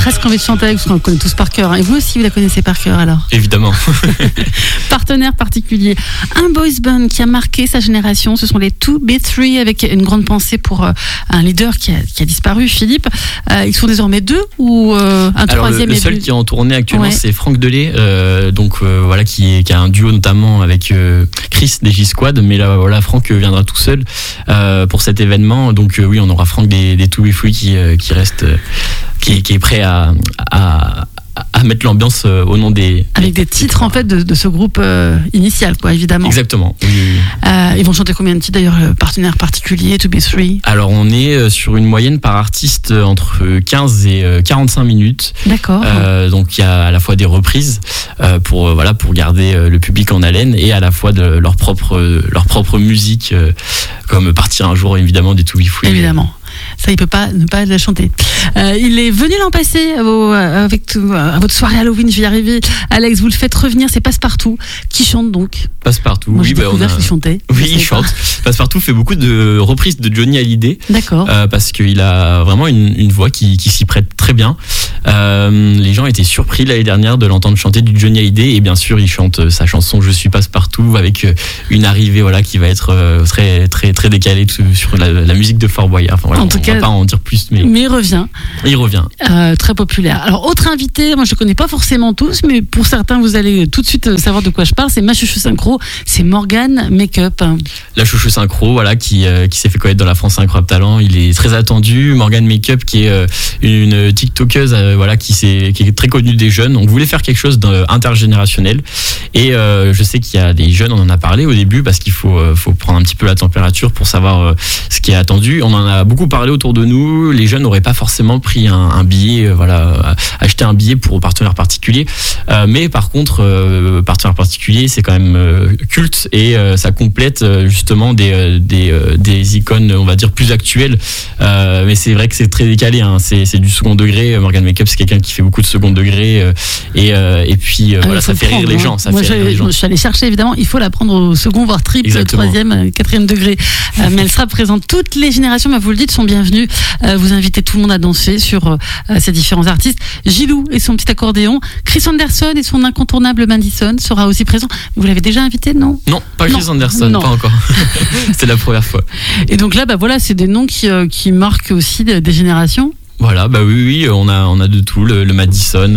presque envie de chanter avec, parce qu'on le connaît tous par cœur. Et vous aussi, vous la connaissez par cœur alors? Évidemment. Partenaire particulier. Un boys band qui a marqué sa génération, ce sont les 2B3, avec une grande pensée pour un leader qui a disparu, Philippe. Ils sont désormais deux ou un troisième? Le seul qui est en tournée actuellement, c'est Franck Delay, voilà, qui a un duo notamment avec Chris des J-Squad, mais là voilà, Franck viendra tout seul pour cet événement. Donc oui, on aura Franck des 2B3 qui reste, qui est prêt à mettre l'ambiance au nom des... Avec des titres en fait de ce groupe initial, quoi, évidemment. Exactement. Oui. Ils vont chanter combien de titres d'ailleurs, partenaire particulier, 2B3? Alors on est sur une moyenne par artiste entre 15 et 45 minutes. D'accord. Donc il y a à la fois des reprises pour garder le public en haleine, et à la fois de leur propre musique, comme Partir un jour évidemment des 2B3. Évidemment. Ça, il peut pas ne pas la chanter. Il est venu l'an passé à votre soirée Halloween, je vais y arriver. Alex, vous le faites revenir, c'est Passepartout qui chante donc. Passepartout, moi, oui. Qu'il chantait. Oui, il chante. Passepartout fait beaucoup de reprises de Johnny Hallyday. D'accord. Parce qu'il a vraiment une voix qui s'y prête très bien. Les gens étaient surpris l'année dernière de l'entendre chanter du Johnny Hallyday, et bien sûr, il chante sa chanson Je suis Passepartout avec une arrivée qui va être très, très, très décalée sur la musique de Fort Boyard. Enfin, voilà, en tout cas, on va pas en dire plus, mais il revient. Il revient. Très populaire. Alors, autre invité, moi je ne connais pas forcément tous, mais pour certains, vous allez tout de suite savoir de quoi je parle. C'est ma chouchou synchro, c'est Morgane Makeup. La chouchou synchro, voilà, qui s'est fait connaître dans la France Incroyable Talent. Il est très attendu. Morgane Makeup, qui est une TikTokeuse, qui est très connue des jeunes. On voulait faire quelque chose d'intergénérationnel. Et je sais qu'il y a des jeunes, on en a parlé au début, parce qu'il faut prendre un petit peu la température pour savoir ce qui est attendu. On en a beaucoup parlé autour de nous. Les jeunes n'auraient pas forcément pris un billet, acheter un billet pour partenaire particulier. Mais par contre, partenaire particulier, c'est quand même culte, et ça complète justement des icônes, on va dire, plus actuelles. Mais c'est vrai que c'est très décalé, hein. C'est du second degré. Morgane Makeup, c'est quelqu'un qui fait beaucoup de second degré, et puis ça fait rire les gens. Moi, je suis allée chercher, évidemment, il faut la prendre au second, voire triple, exactement. Troisième, quatrième degré. Mais elle sera présente. Toutes les générations, vous le dites, sont bienvenues. Vous invitez tout le monde à danser sur ces différents artistes. Gilou et son petit accordéon. Chris Anderson et son incontournable Madison sera aussi présent. Vous l'avez déjà invité, non? Non, pas Chris Anderson, pas encore. C'était la première fois. Et donc là, c'est des noms qui marquent aussi des générations. Voilà, oui, on a de tout, le Madison,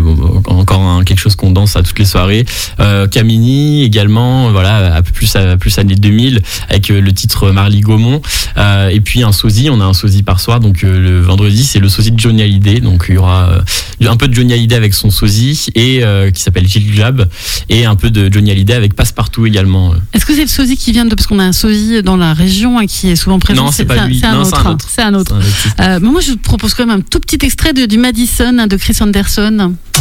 encore quelque chose qu'on danse à toutes les soirées. Camini également, voilà, plus années 2000, avec le titre Marly Gaumont. Et puis un sosie, on a un sosie par soir, donc le vendredi c'est le sosie de Johnny Hallyday, donc il y aura un peu de Johnny Hallyday avec son sosie, et qui s'appelle Gilles Glab, et un peu de Johnny Hallyday avec Passepartout également. Est-ce que c'est le sosie qui vient parce qu'on a un sosie dans la région qui est souvent présent? Non, c'est pas lui. C'est un autre. Mais moi je vous propose quand même un tout petit extrait du Madison de Chris Anderson.